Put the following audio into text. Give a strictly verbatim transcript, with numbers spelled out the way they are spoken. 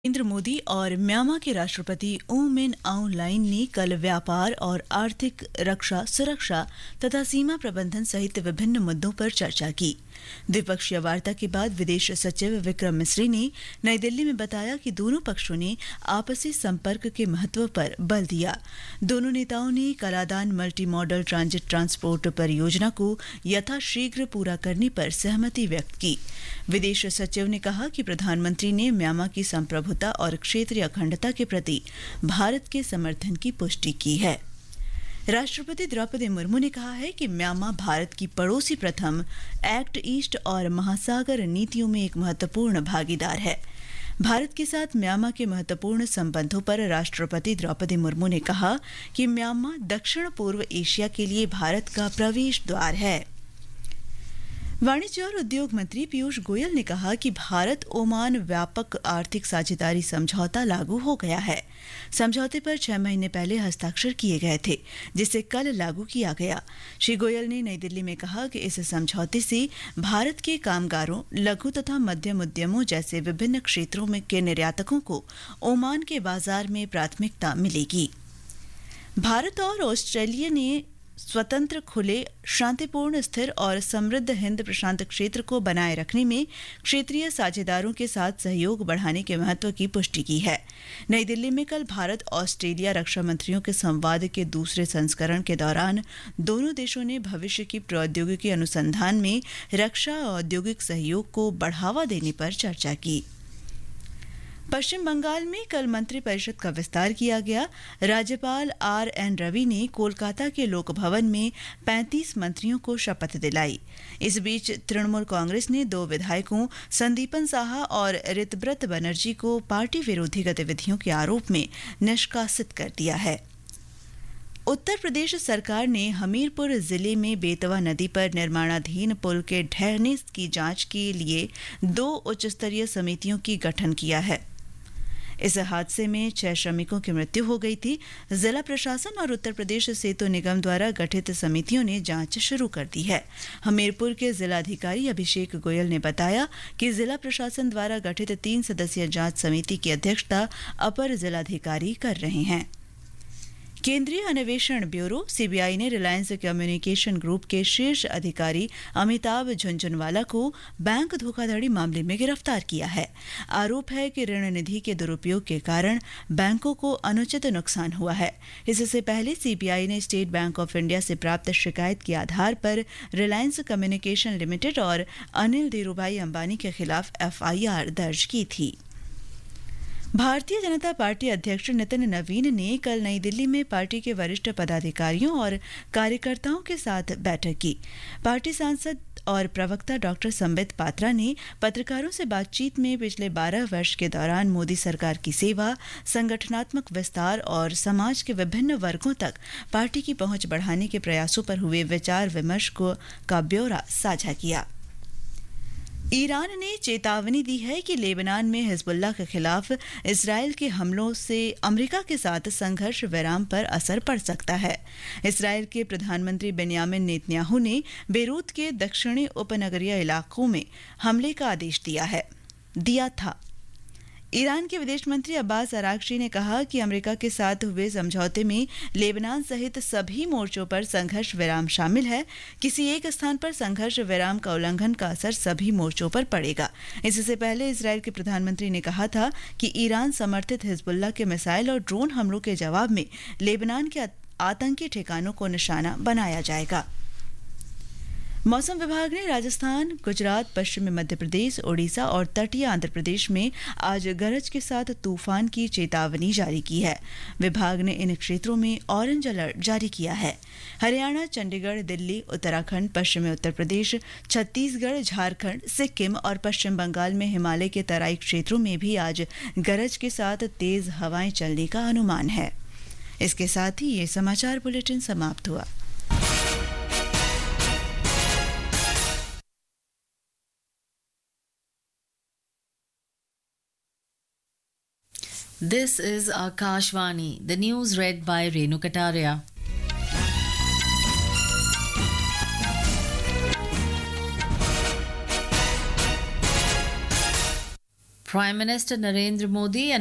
नरेंद्र मोदी और म्यांमार के राष्ट्रपति ऊ मिन आउंग लाइन ने कल व्यापार और आर्थिक, रक्षा, सुरक्षा तथा सीमा प्रबंधन सहित विभिन्न मुद्दों पर चर्चा की। द्विपक्षीय वार्ता के बाद विदेश सचिव विक्रम मिस्री ने नई दिल्ली में बताया कि दोनों पक्षों ने आपसी संपर्क के महत्व पर बल दिया। दोनों नेताओं ने Kaladan multi modal transit transport परियोजना को यथाशीघ्र पूरा करने पर सहमति व्यक्त की। विदेश सचिव ने कहा कि प्रधानमंत्री ने म्यांमार की संप्रभुता और क्षेत्रीय अखंडता के प्रति भारत के समर्थन की पुष्टि की है। राष्ट्रपति द्रौपदी मुर्मू ने कहा है कि म्यांमार भारत की पड़ोसी प्रथम, एक्ट ईस्ट और महासागर नीतियों में एक महत्वपूर्ण भागीदार है। भारत के साथ म्यांमार के महत्वपूर्ण संबंधों पर राष्ट्रपति द्रौपदी मुर्मू ने कहा कि म्यांमार दक्षिण पूर्व एशिया के लिए भारत का प्रवेश द्वार है। वाणिज्य और उद्योग मंत्री पीयूष गोयल ने कहा कि भारत ओमान व्यापक आर्थिक साझेदारी समझौता लागू हो गया है। समझौते पर छह महीने पहले हस्ताक्षर किए गए थे, जिसे कल लागू किया गया। श्री गोयल ने नई दिल्ली में कहा कि इस समझौते से भारत के कामगारों, लघु तथा मध्यम उद्यमों जैसे विभिन्न क्षेत्रों में के निर्यातकों को ओमान के बाजार में प्राथमिकता मिलेगी। भारत और ऑस्ट्रेलिया ने स्वतंत्र, खुले, शांतिपूर्ण, स्थिर और समृद्ध हिंद प्रशांत क्षेत्र को बनाए रखने में क्षेत्रीय साझेदारों के साथ सहयोग बढ़ाने के महत्व की पुष्टि की है। नई दिल्ली में कल भारत ऑस्ट्रेलिया रक्षा मंत्रियों के संवाद के दूसरे संस्करण के दौरान दोनों देशों ने भविष्य की प्रौद्योगिकी अनुसंधान में रक्षा और औद्योगिक सहयोग को बढ़ावा देने पर चर्चा की। पश्चिम बंगाल में कल मंत्रिपरिषद का विस्तार किया गया। राज्यपाल आर एन रवि ने कोलकाता के लोक भवन में पैंतीस मंत्रियों को शपथ दिलाई। इस बीच तृणमूल कांग्रेस ने दो विधायकों संदीपन साहा और ऋतव्रत बनर्जी को पार्टी विरोधी गतिविधियों के आरोप में निष्कासित कर दिया है। उत्तर प्रदेश सरकार ने हमीरपुर जिले में बेतवा नदी पर निर्माणाधीन पुल के ढहने की जांच के लिए दो उच्च स्तरीय समितियों की गठन किया है। इस हादसे में छह श्रमिकों की मृत्यु हो गई थी। जिला प्रशासन और उत्तर प्रदेश सेतु निगम द्वारा गठित समितियों ने जांच शुरू कर दी है। हमीरपुर के जिलाधिकारी अभिषेक गोयल ने बताया कि जिला प्रशासन द्वारा गठित तीन सदस्यीय जांच समिति की अध्यक्षता अपर जिलाधिकारी कर रहे हैं। केंद्रीय अन्वेषण ब्यूरो सीबीआई ने रिलायंस कम्युनिकेशन ग्रुप के शीर्ष अधिकारी अमिताभ झुंझुनवाला को बैंक धोखाधड़ी मामले में गिरफ्तार किया है। आरोप है कि ऋण निधि के दुरुपयोग के कारण बैंकों को अनुचित नुकसान हुआ है। इससे पहले सीबीआई ने स्टेट बैंक ऑफ इंडिया से प्राप्त शिकायत के आधार पर रिलायंस कम्युनिकेशन लिमिटेड और अनिल धीरूभाई अंबानी के खिलाफ एफआईआर दर्ज की थी। भारतीय जनता पार्टी अध्यक्ष नितिन नवीन ने कल नई दिल्ली में पार्टी के वरिष्ठ पदाधिकारियों और कार्यकर्ताओं के साथ बैठक की। पार्टी सांसद और प्रवक्ता डॉक्टर संबित पात्रा ने पत्रकारों से बातचीत में पिछले बारह वर्ष के दौरान मोदी सरकार की सेवा, संगठनात्मक विस्तार और समाज के विभिन्न वर्गों तक पार्टी की पहुंच बढ़ाने के प्रयासों पर हुए विचार विमर्श को का ब्यौरा साझा किया। ईरान ने चेतावनी दी है कि लेबनान में हिजबुल्लाह के खिलाफ इजरायल के हमलों से अमेरिका के साथ संघर्ष विराम पर असर पड़ सकता है। इजरायल के प्रधानमंत्री बेंयामिन नेतन्याहू ने बेरूत के दक्षिणी उपनगरीय इलाकों में हमले का आदेश दिया है दिया था। ईरान के विदेश मंत्री अब्बास अरागची ने कहा कि अमेरिका के साथ हुए समझौते में लेबनान सहित सभी मोर्चों पर संघर्ष विराम शामिल है। किसी एक स्थान पर संघर्ष विराम का उल्लंघन का असर सभी मोर्चों पर पड़ेगा। इससे पहले इजरायल के प्रधानमंत्री ने कहा था कि ईरान समर्थित हिजबुल्लाह के मिसाइल और ड्रोन हमलों के जवाब में लेबनान के आतंकी ठिकानों को निशाना बनाया जाएगा। मौसम विभाग ने राजस्थान, गुजरात, पश्चिमी मध्य प्रदेश, ओडिशा और तटीय आंध्र प्रदेश में आज गरज के साथ तूफान की चेतावनी जारी की है। विभाग ने इन क्षेत्रों में ऑरेंज अलर्ट जारी किया है। हरियाणा, चंडीगढ़, दिल्ली, उत्तराखंड, पश्चिमी उत्तर प्रदेश, छत्तीसगढ़, झारखंड, सिक्किम और पश्चिम बंगाल में हिमालय के तराई क्षेत्रों में भी आज गरज के साथ तेज हवाएं चलने का अनुमान है। इसके साथ ही ये समाचार बुलेटिन समाप्त हुआ। This is Akashvani, the news read by Renu Kataria. Prime Minister Narendra Modi